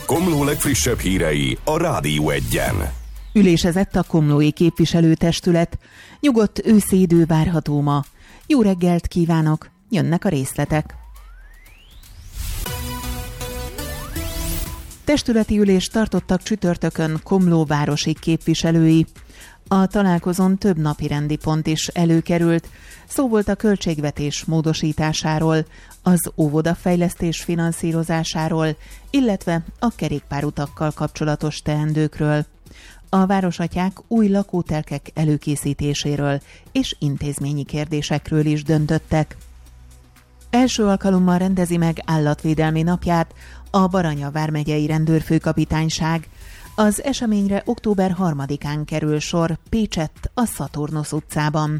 Komló legfrissebb hírei a Rádió Egyen. Ülésezett a komlói képviselőtestület. Nyugodt őszi idő várható ma. Jó reggelt kívánok, jönnek a részletek. Testületi ülést tartottak csütörtökön Komló városi képviselői. A találkozón több napirendi pont is előkerült. Szó volt a költségvetés módosításáról, az óvodafejlesztés finanszírozásáról, illetve a kerékpárutakkal kapcsolatos teendőkről. A városatyák új lakótelkek előkészítéséről és intézményi kérdésekről is döntöttek. Első alkalommal rendezi meg állatvédelmi napját a Baranya vármegyei rendőrfőkapitányság. Az eseményre október 3-án kerül sor Pécsett a Szaturnusz utcában.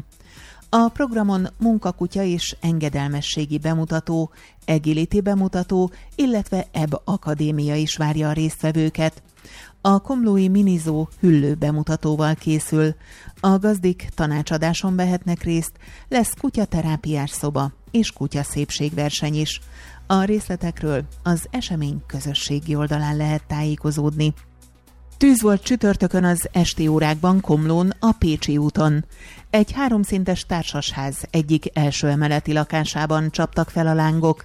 A programon munkakutya és engedelmességi bemutató, agility bemutató, illetve EB akadémia is várja a résztvevőket. A komlói minizó hüllő bemutatóval készül. A gazdik tanácsadáson vehetnek részt, lesz kutyaterápiás szoba és kutyaszépségverseny is. A részletekről az esemény közösségi oldalán lehet tájékozódni. Tűz volt csütörtökön az esti órákban Komlón, a Pécsi úton. Egy 3 szintes társasház egyik első emeleti lakásában csaptak fel a lángok.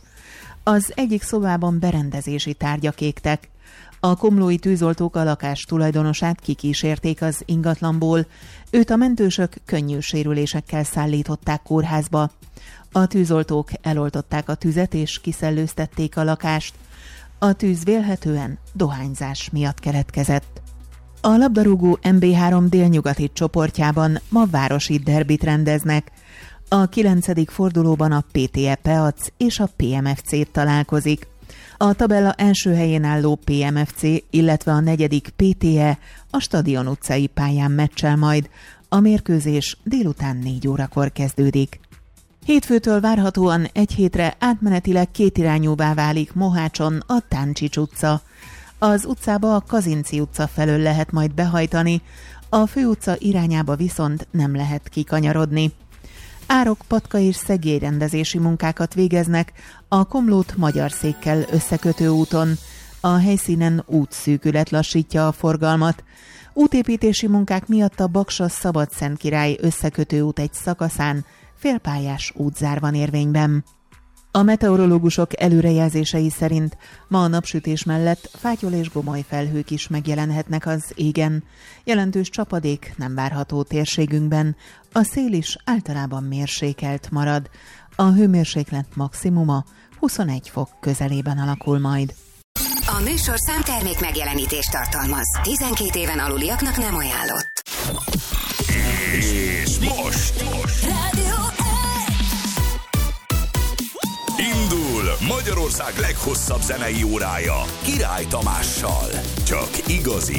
Az egyik szobában berendezési tárgyak égtek. A komlói tűzoltók a lakás tulajdonosát kikísérték az ingatlanból. Őt a mentősök könnyű sérülésekkel szállították kórházba. A tűzoltók eloltották a tüzet és kiszellőztették a lakást. A tűz vélhetően dohányzás miatt keletkezett. A labdarúgó MB3 délnyugati csoportjában ma városi derbit rendeznek. A 9. fordulóban a PTE Peac és a PMFC találkozik. A tabella első helyén álló PMFC, illetve a 4. PTE a Stadion utcai pályán meccsel majd. A mérkőzés délután 4 órakor kezdődik. Hétfőtől várhatóan egy hétre átmenetileg kétirányúvá válik Mohácson a Táncsics utca. Az utcába a Kazinczy utca felől lehet majd behajtani, a főutca irányába viszont nem lehet kikanyarodni. Árok, patka és szegélyrendezési munkákat végeznek a Komlót Magyarszékkel összekötő úton. A helyszínen útszűkület lassítja a forgalmat. Útépítési munkák miatt a Baksa-Szabadszentkirály összekötő út egy szakaszán félpályás útzár van érvényben. A meteorológusok előrejelzései szerint ma a napsütés mellett fátyol és gomoly felhők is megjelenhetnek az égen. Jelentős csapadék nem várható térségünkben, a szél is általában mérsékelt marad. A hőmérséklet maximuma 21 fok közelében alakul majd. A műsorszám termék megjelenítést tartalmaz. 12 éven aluliaknak nem ajánlott. És most indul Magyarország leghosszabb zenei órája Király Tamással. Csak igazi